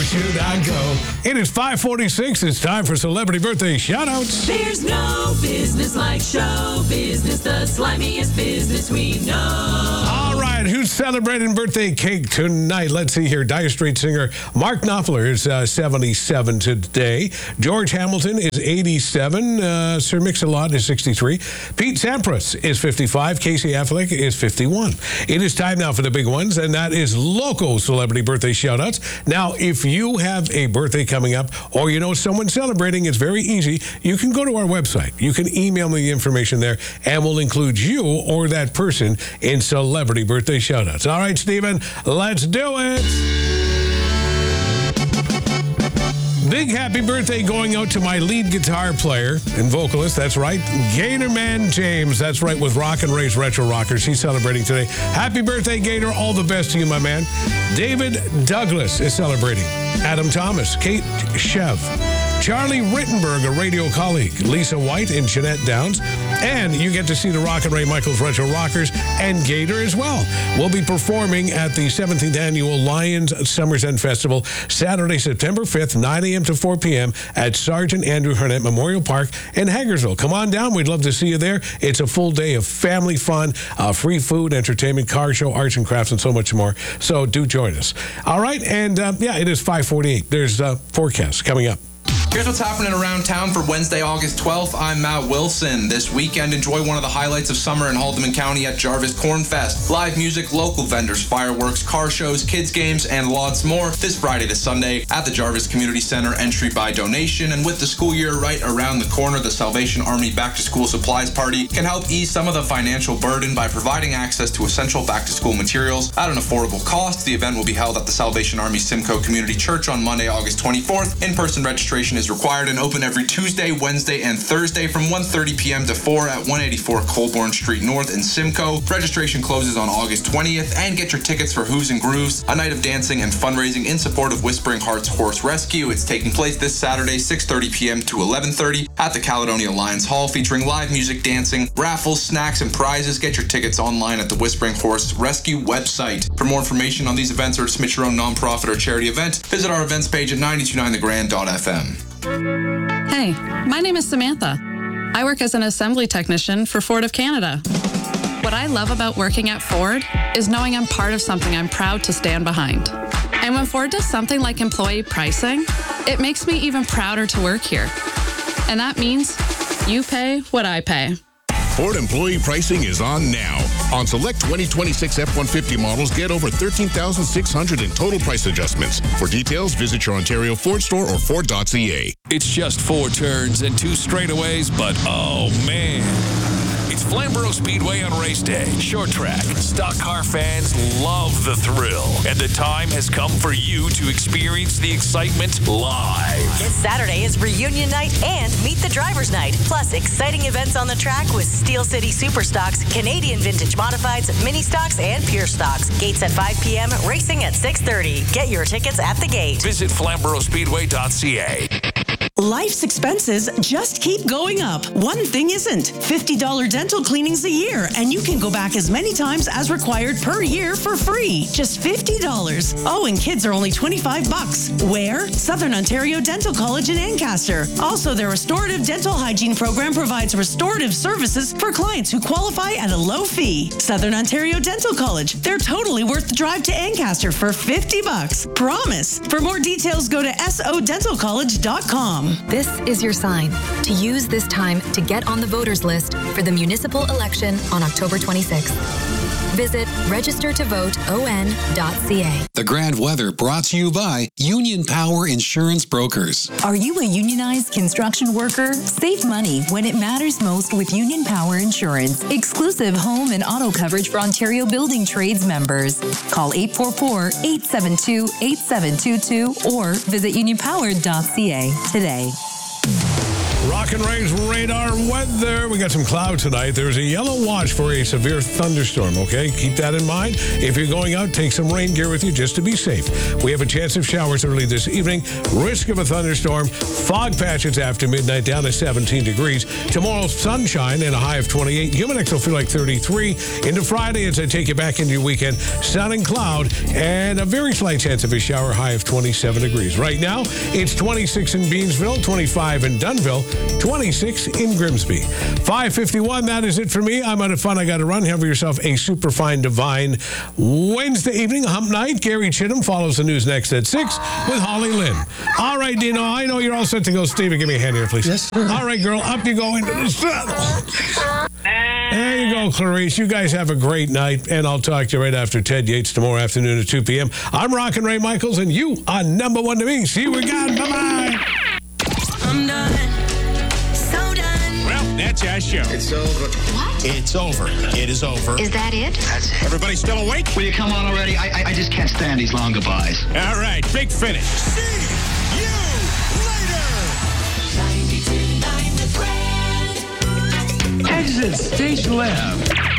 should I go? It is 5:46. It's time for Celebrity Birthday Shoutouts. There's no business like show business, the slimiest business we know. All right, who's celebrating birthday cake tonight? Let's see here. Dire Straits singer Mark Knopfler is 77 today. George Hamilton is 87. Sir Mix-a-Lot is 63. Pete Sampras is 55. Casey Affleck is 51. It is time now for the big ones, and that is local celebrity birthday shoutouts. Now, if you have a birthday coming up or you know someone celebrating, it's very easy. You can go to our website. You can email me the information there, and we'll include you or that person in celebrity birthday shoutouts. All right, Stephen, let's do it. Big happy birthday going out to my lead guitar player and vocalist. That's right, Gatorman James. That's right, with Rock and Ray's Retro Rockers. He's celebrating today. Happy birthday, Gator. All the best to you, my man. David Douglas is celebrating. Adam Thomas, Kate Chev, Charlie Rittenberg, a radio colleague, Lisa White and Jeanette Downs. And you get to see the Rock and Ray Michaels Retro Rockers and Gator as well. We'll be performing at the 17th Annual Lions Summer's End Festival, Saturday, September 5th, 9 a.m. to 4 p.m. at Sergeant Andrew Harnett Memorial Park in Hagersville. Come on down. We'd love to see you there. It's a full day of family fun, free food, entertainment, car show, arts and crafts, and so much more. So do join us. All right. And it is 5:48. There's forecasts coming up. Here's what's happening around town for Wednesday, August 12th. I'm Matt Wilson. This weekend, enjoy one of the highlights of summer in Haldeman County at Jarvis Corn Fest. Live music, local vendors, fireworks, car shows, kids games, and lots more this Friday to Sunday at the Jarvis Community Center, entry by donation. And with the school year right around the corner, the Salvation Army Back to School Supplies Party can help ease some of the financial burden by providing access to essential back to school materials at an affordable cost. The event will be held at the Salvation Army Simcoe Community Church on Monday, August 24th. In-person registration is required and open every Tuesday, Wednesday, and Thursday from 1:30 p.m. to 4 at 184 Colborne Street North in Simcoe. Registration closes on August 20th, and get your tickets for Hooves and Grooves, a night of dancing and fundraising in support of Whispering Hearts Horse Rescue. It's taking place this Saturday, 6:30 p.m. to 11:30 at the Caledonia Lions Hall, featuring live music, dancing, raffles, snacks, and prizes. Get your tickets online at the Whispering Horse Rescue website. For more information on these events or to submit your own nonprofit or charity event, visit our events page at 929thegrand.fm. Hey, my name is Samantha. I work as an assembly technician for Ford of Canada. What I love about working at Ford is knowing I'm part of something I'm proud to stand behind. And when Ford does something like employee pricing, it makes me even prouder to work here. And that means you pay what I pay. Ford employee pricing is on now. On select 2026 F-150 models, get over $13,600 in total price adjustments. For details, visit your Ontario Ford store or Ford.ca. It's just 4 turns and 2 straightaways, but oh man. It's Flamborough Speedway on race day. Short track. Stock car fans love the thrill. And the time has come for you to experience the excitement live. This Saturday is reunion night and meet the driver's night. Plus, exciting events on the track with Steel City Superstocks, Canadian Vintage Modifieds, Mini Stocks, and Pure Stocks. Gates at 5 p.m., racing at 6:30. Get your tickets at the gate. Visit FlamboroughSpeedway.ca. Life's expenses just keep going up. One thing isn't. $50 dental cleanings a year, and you can go back as many times as required per year for free. Just $50. Oh, and kids are only $25. Where? Southern Ontario Dental College in Ancaster. Also, their restorative dental hygiene program provides restorative services for clients who qualify at a low fee. Southern Ontario Dental College. They're totally worth the drive to Ancaster for $50. Promise. For more details, go to sodentalcollege.com. This is your sign to use this time to get on the voters list for the municipal election on October 26th. Visit registertovoteon.ca. The Grand Weather brought to you by Union Power Insurance Brokers. Are you a unionized construction worker? Save money when it matters most with Union Power Insurance. Exclusive home and auto coverage for Ontario Building Trades members. Call 844-872-8722 or visit unionpower.ca today. Rock and Ray's radar weather. We got some clouds tonight. There's a yellow watch for a severe thunderstorm, okay? Keep that in mind. If you're going out, take some rain gear with you just to be safe. We have a chance of showers early this evening. Risk of a thunderstorm. Fog patches after midnight down to 17 degrees. Tomorrow, sunshine and a high of 28. Humidex will feel like 33. Into Friday, as I take you back into your weekend, sun and cloud and a very slight chance of a shower, high of 27 degrees. Right now, it's 26 in Beansville, 25 in Dunnville, 26 in Grimsby. 5:51, that is it for me. I'm out of fun. I got to run. Have yourself a super fine, divine Wednesday evening, hump night. Gary Chittum follows the news next at 6 with Holly Lynn. All right, Dino, I know you're all set to go. Steven, give me a hand here, please. Yes, sir. All right, girl, up you go into the saddle. There you go, Clarice. You guys have a great night, and I'll talk to you right after Ted Yates tomorrow afternoon at 2 p.m. I'm Rockin' Ray Michaels, and you are number one to me. See you again. Bye-bye. I'm done. So done. Well, that's our show. It's over. What? It's over. It is over. Is that it? That's it. Everybody still awake? Will you come on already? I just can't stand these long goodbyes. All right, big finish. See you later. 92.9 The Brand. Exit stage left.